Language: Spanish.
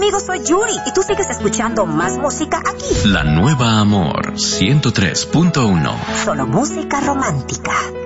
amigos, soy Yuri y tú sigues escuchando más música aquí. La Nueva Amor 103.1. Solo música romántica.